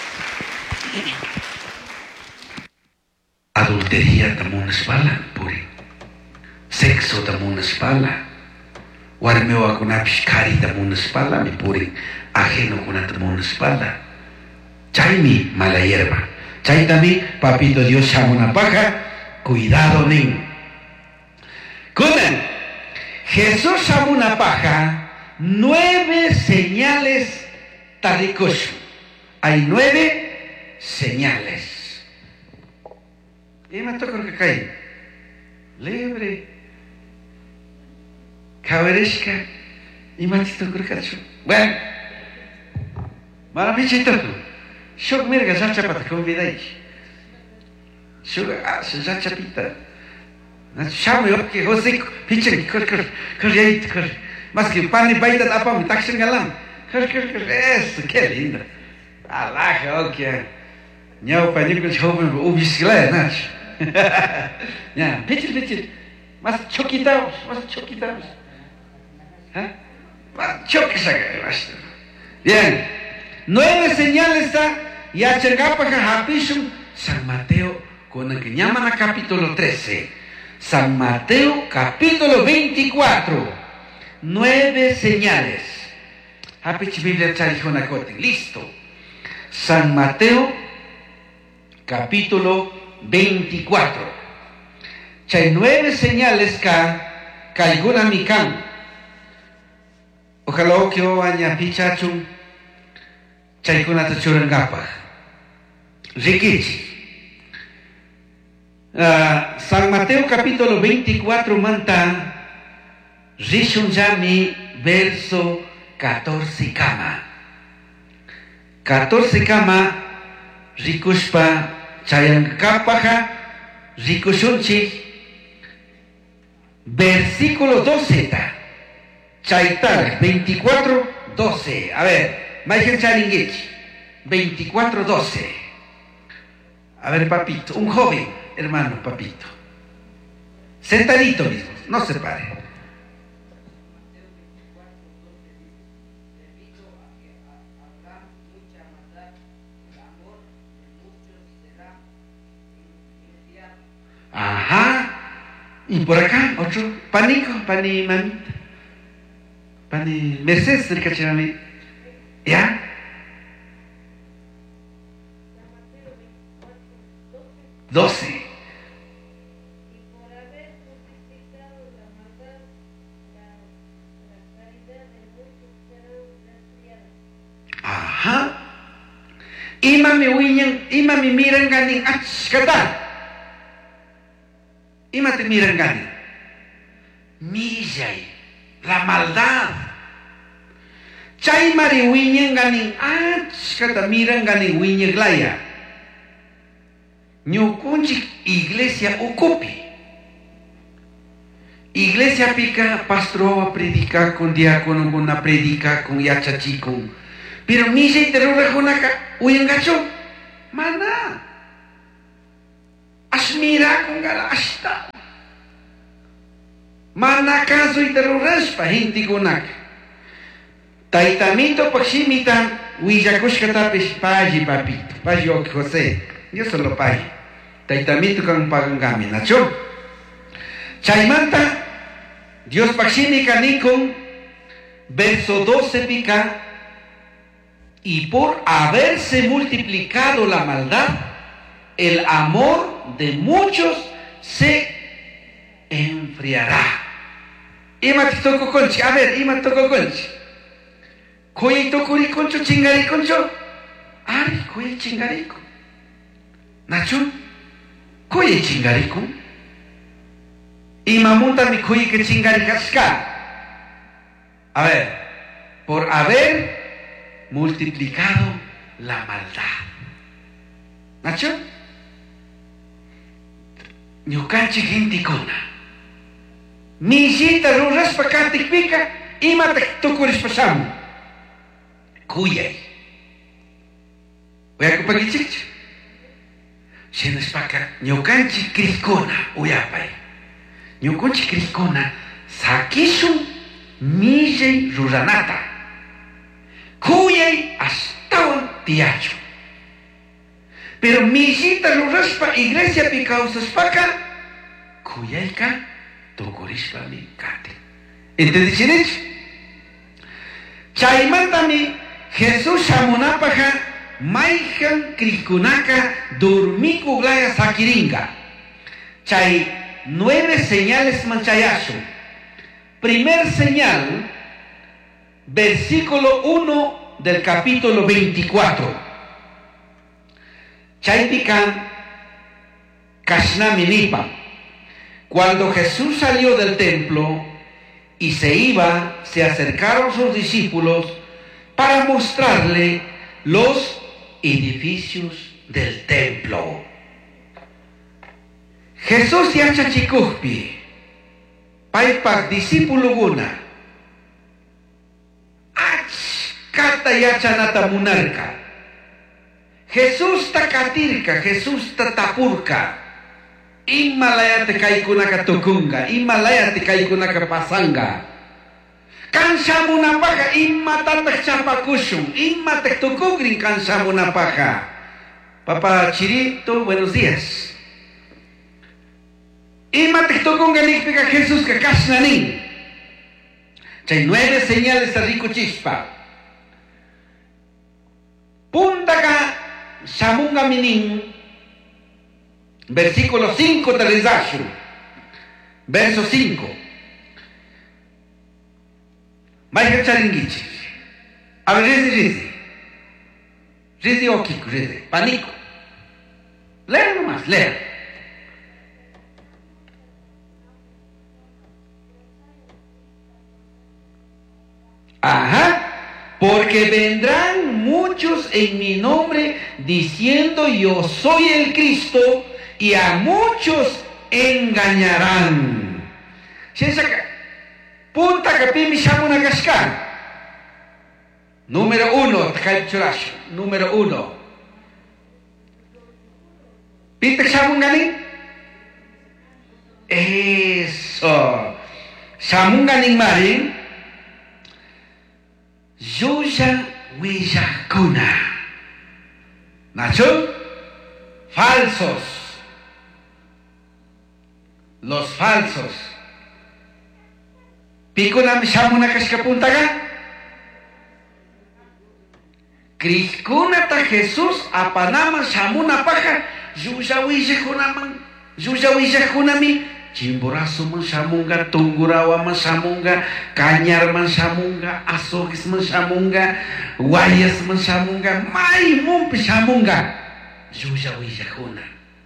[SPEAKER 2] adultería tamunashpala puri sexo tamunashpala warmi wawakunapish kari tamunashpala mi puri ajeno kunata tamunashpala chaymi mala hierba chaytami papito Dios shamunapaka cuidado nin kunan Jesús shamunapaka 9 señales tarikush hay 9 señales y me toca que cae libre kawerishka y matito kurkachu bueno maravilloso shok mirga zachapata convidai shok zachapita shamu yoke hosik piching kur yait kur mas que pani baita apa mi taxin galam kur es que lindo alaja oke nyau panikul joven ubisla nach ya pichil mas chokitaos ¿eh? Bien, 9 señales está y achengapaka hapishum San Mateo con el que llaman a capítulo 13 San Mateo capítulo 24 9 señales hapish Biblia charijonakote listo San Mateo capítulo 24 chay 9 señales ka kaiguna mikan ojalá que vaya pichachum chaykunata churangapaj rikichi San Mateo capítulo 24 manta rishun yami verso 14 kama rikushpa chayankapaja rikushunchi versículo 12 chaital 24 12 a ver Michael Charingich 24 12 a ver papito un joven hermano papito sentadito mismo no se pare ajá y por acá otro pánico pani mamita pani Mercedes del cachinami ya Ajá. Imami miran ganin achkata. Ima te miran ganin. Millay, la maldad. Chay mari wiñen ganin achkata miran ganin wiñen glaya. Ñukunchik iglesia ukupi. Iglesia pica, pastor predica con diácono, una predica con yachachikun. Pero millay terura junaka uyangacho. Mana. Asmira con galasta. Mana caso y teruraspa gente kunak. Taitamito paximita willakushkata paji papito. Paji ok José. Yo solo paji. Taitamito kan pagangami nacho. Chaymanta Dios paximi kanikun verso 12 pica. Y por haberse multiplicado la maldad, el amor de muchos se enfriará. Ima te tocó conchi, a ver, ima tocó conchi. Koye tocuri concho, chingari concho. Ari, koye chingarico. Nachun, koye chingarico. Ima monta mi koye que chingaricasca. A ver, por haber multiplicado la maldad. ¿Nacho? Ñukanchi genticona. Millita ruras pacantic pica y mata tocuris pasamu. Cuyay. Voy a copagichich. Shenes paca. Ñukanchi criscona. Uyapay. Ñukanchi criscona. Sakishun millay ruranata. Cuyay astawan tiacho. Pero millita ruraspa iglesia picausas paca. Cuyayka tocorispa mi cate. ¿Entendés? Chaymantami Jesús shamunapaja maijan criscunaka durmiku glaya sakiringa. Chay 9 señales manchayazo. Primer señal. Versículo 1 del capítulo 24. Chaypican Kashnaminipa. Cuando Jesús salió del templo y se iba, se acercaron sus discípulos para mostrarle los edificios del templo. Jesús yacha chikuhpi, paipak discípulo guna. Kata yachanata munarka. Jesús takatirka, Jesús tatapurka. Himalaya te kaikunaka tukunga, Himalaya te kaikunaka pasanga. Kansamunapaka imma tatak chapakushun, imma te tukugrin kansamunapaka. Papá Chirito, buenos días. Imma te tukunga nikpika Jesús que kasnanin. Chay 9 señales a rico chispa. Puntaga Shamunga Minin, versículo 5 de Rizashu, verso 5. Maika Charingichi. A ver, Rizi Okiku, Rizi, Panico. Lea nomás, lea. Ajá. Porque vendrán muchos en mi nombre diciendo yo soy el Cristo y a muchos engañarán. Punta capimi shamuna kashkan. Número 1, número 1. ¿Pita shamunganin? Eso. Shamunganin marin. Yuya Willakuna. ¿Nacho? Falsos. Los falsos. Pikunam Shamuna Kashkapuntaga. Kriskunata Jesús apanama Shamuna Paja. Yuya Willakunami Chimborazo shamunga, Tungurawa shamunga, Cañar shamunga, Azogis shamunga, Guayas shamunga, Mai mumpi shamunga, Yuya Villajuna.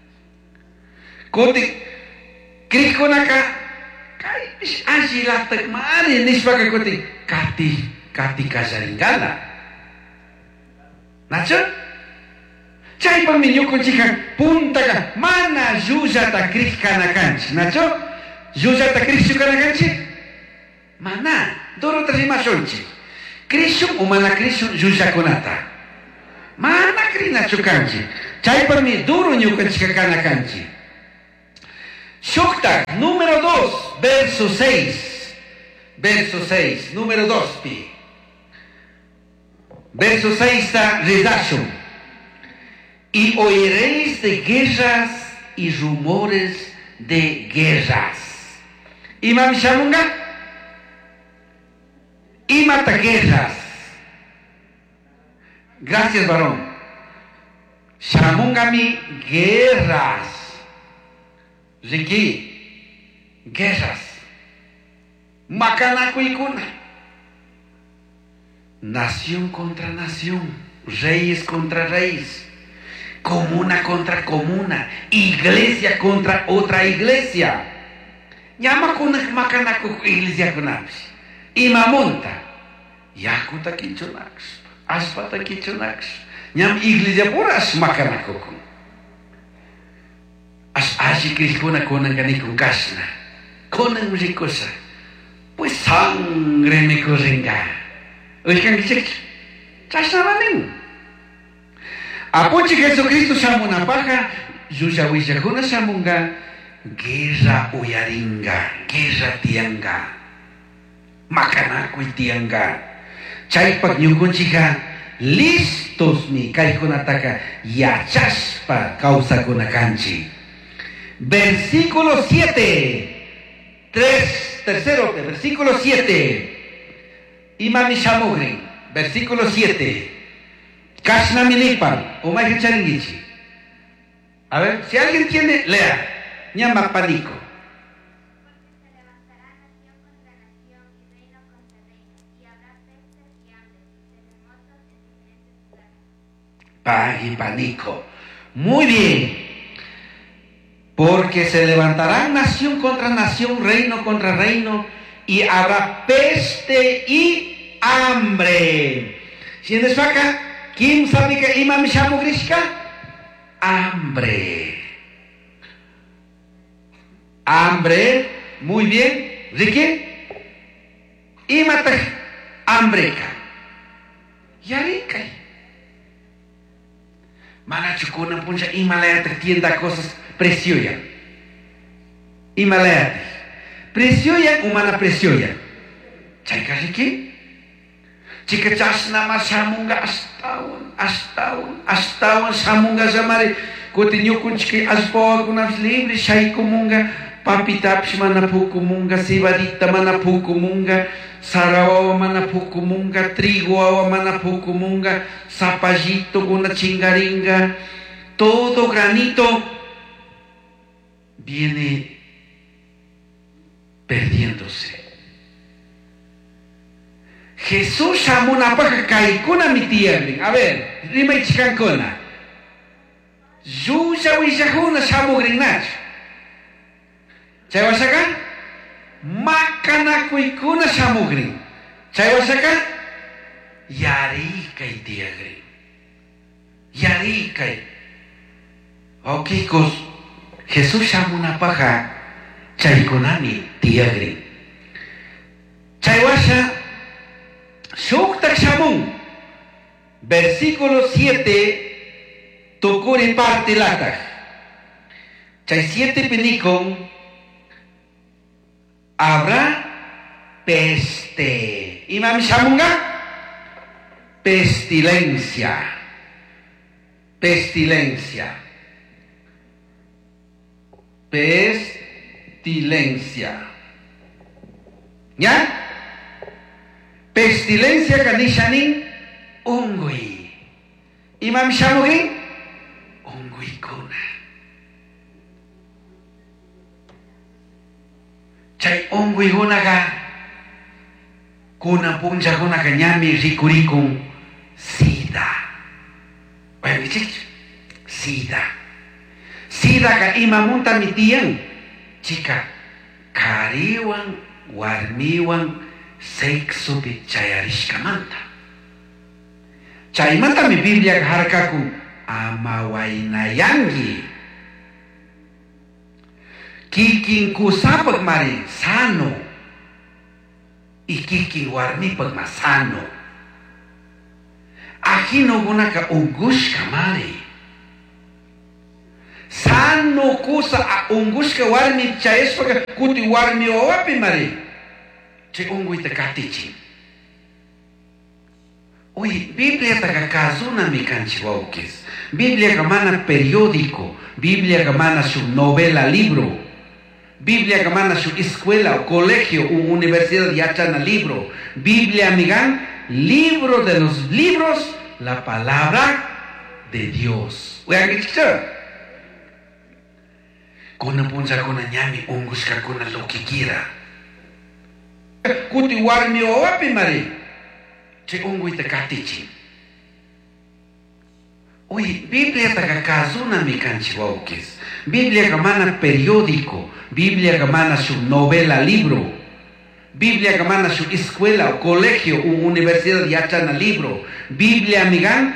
[SPEAKER 2] Koti Krikonaka, Kai Ashilata Mari Nishpaka Koti, Kati Kajaringana. Nacho? Chay pa minyo ko chika punta ka mana yuya ta kris kana kanchi nacho yuya ta kris kana kanchi mana doro tajima shonchi krishu o mana krishu yuya konata mana krina kanchi chay pa mi duro nyo ko chika kana kanchi Shukta número 2 verso 6 número 2 pi verso 6 está redacción. Y oiréis de guerras y rumores de guerras. Imam Shamunga, y mata guerras. Gracias, varón. Shamunga mi guerras. Riki, guerras. Macanaco y cuna. Nación contra nación, reyes contra reyes. Comuna contra comuna, iglesia contra otra iglesia. Llama con macana con iglesia con apis. Y mamonta. Yakuta kichonax. Aspata kichonax. Ñam iglesia por as macana con. As ashi krishkona con gani con kasna. Con ricosa. Pues sangre me correnga. Oigan que chasnabanin. Apoche Jesucristo shamuna paja, yuya wishakuna shamunga, guerra uyaringa, guerra tianga, macanaco tianga, chaypak nyukunchika, listos mi kaikunataka, yachaspa causa kunakanchi. Versículo 7, tercero, versículo 7, Imami Shamugri, versículo 7. Kashna Minipal, o Maje Charingichi. A ver, si alguien tiene, lea. Ñama Panico. Pagi Panico. Muy bien. Porque se levantarán nación contra nación, reino contra reino, y habrá peste y hambre. Si en acá. ¿Quién sabe que Imam Shamugrishka? Hambre. Hambre, muy bien. ¿De qué? Imata hambreka. Yarika. Mana chukuna puncha Himalaya tienda cosas preciosa. Himalaya. Preciosa o mana preciosa. ¿Chaykashiki? Jika chasna mas shamunga astawan shamunga zamare kotinyo kunchki asbawa kunas libre shay kumunga papitaps mana pukumunga sibadita mana pukumunga sarawawa mana pukumunga trigoawa mana pukumunga zapallito guna chingaringa todo granito viene perdiéndose. Jesús llamó una paja kaikuna mi tierra. A ver, rima y chicancona. Yuya wishahuna shamu grinach. ¿Chay vas acá? Macana kuikuna shamu grin. ¿Chay vas acá? Yarika y tierra. Yarika. Ok, Jesús llamó una paja chaikonami tierra. Chay vas Shuktak Shamun, versículo 7, Tokuri parte latak. Chay 7 penicon, habrá peste. Imam Shamunga, pestilencia. Pestilencia. Pestilencia. ¿Ya? Pestilencia kanishanin ungui. Imam Shamugi ungui kuna. Chay ongui hunaga kuna punja hunaga ñami rikurikun sida. Oye, sida. Sida ka imamunta mitian. Chica, kariwan warmiwan sexo chayarishkamanta. Chaymanta mi Biblia harkaku amawainayangi. Kikin kusapak mari sano. Ikikin warmipak masano. Akino gunaka ungushka mari. Sano kusa ungushka warmi chayespaka kuti warmi owapi mari. Che ungui takatichi. Oye, Biblia takakazuna mi kanchiwaukis. Biblia kamana periódico. Biblia kamana su novela libro. Biblia kamana su escuela o colegio o universidad yachana libro. Biblia amigan, libro de los libros, la palabra de Dios. Oigan que chicha. Kuna punza kuna ñami ungushka kuna lo que quiera. Kuti warmi owapi mari. Che ungui takatichi. Oye, Biblia takakazuna mi kanchiwaukis. Biblia kamana periódico. Biblia kamana su novela libro. Biblia kamana su escuela o colegio o universidad yachana libro. Biblia amigan